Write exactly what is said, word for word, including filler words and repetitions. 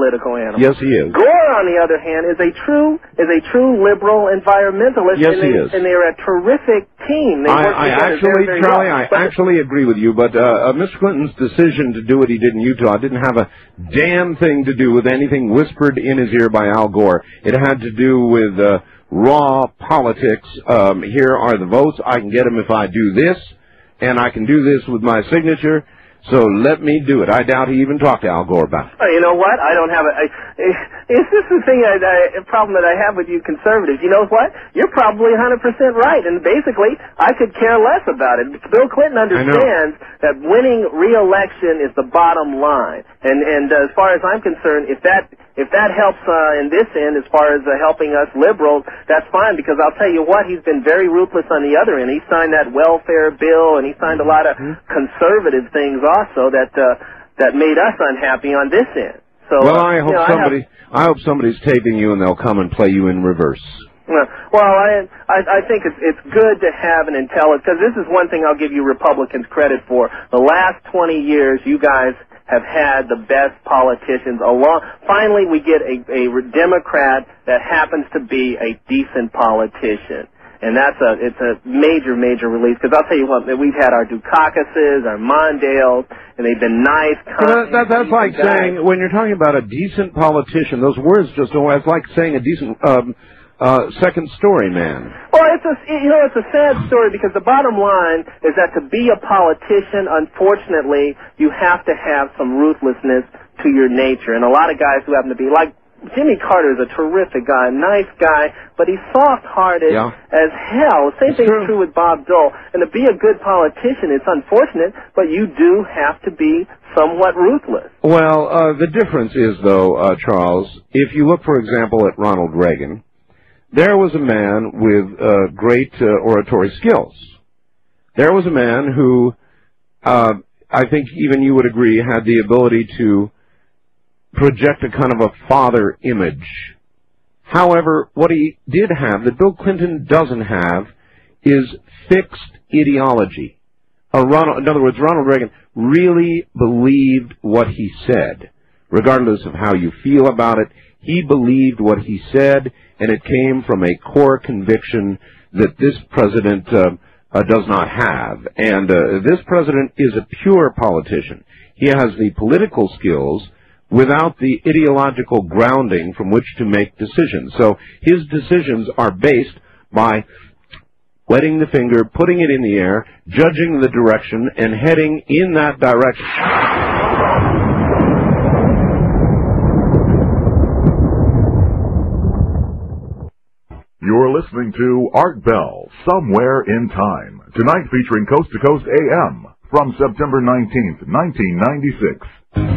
political animal. Yes, he is. Gore, on the other hand, is a true is a true liberal environmentalist. Yes, and he they, is. And they're a terrific team. They work I, I together actually, very, very Charlie, well. I But actually agree with you, but uh, uh, Mister Clinton's decision to do what he did in Utah didn't have a damn thing to do with anything whispered in his ear by Al Gore. It had to do with uh, raw politics. Um, here are the votes. I can get them if I do this, and I can do this with my signature. So let me do it. I doubt he even talked to Al Gore about it. oh, you know what? I don't have a. I, it's just the thing, I, I, a problem that I have with you conservatives. You know what? You're probably one hundred percent right, and basically, I could care less about it. Bill Clinton understands that winning re-election is the bottom line, and and uh, as far as I'm concerned, if that if that helps uh, in this end, as far as uh, helping us liberals, that's fine. Because I'll tell you what, he's been very ruthless on the other end. He signed that welfare bill, and he signed a lot of mm-hmm. conservative things also that uh, that made us unhappy on this end. So, well, I hope you know, somebody, I, have, I hope somebody's taping you, and they'll come and play you in reverse. Well, I, I I think it's it's good to have an intelligence, because this is one thing I'll give you Republicans credit for. The last twenty years, you guys have had the best politicians along. Finally, we get a, a Democrat that happens to be a decent politician. And that's a, it's a major, major relief. Because I'll tell you what, we've had our Dukakases, our Mondales, and they've been nice, kind, well, that, that, That's like guys. saying, when you're talking about a decent politician, those words just don't, it's like saying a decent, um, uh, second story man. Well, it's a, you know, it's a sad story, because the bottom line is that to be a politician, unfortunately, you have to have some ruthlessness to your nature. And a lot of guys who happen to be like Jimmy Carter is a terrific guy, nice guy, but he's soft-hearted yeah. as hell. Same thing's true. true with Bob Dole. And to be a good politician, it's unfortunate, but you do have to be somewhat ruthless. Well, uh, the difference is, though, uh, Charles, if you look, for example, at Ronald Reagan, there was a man with uh, great uh, oratory skills. There was a man who, uh, I think even you would agree, had the ability to project a kind of a father image. However, what he did have that Bill Clinton doesn't have is fixed ideology. Uh, Ronald, in other words, Ronald Reagan really believed what he said, regardless of how you feel about it. He believed what he said, and it came from a core conviction that this president uh, uh, does not have. And uh, this president is a pure politician. He has the political skills without the ideological grounding from which to make decisions. So his decisions are based by wetting the finger, putting it in the air, judging the direction, and heading in that direction. You're listening to Art Bell, Somewhere in Time, tonight featuring Coast to Coast A M from September nineteenth, nineteen ninety-six.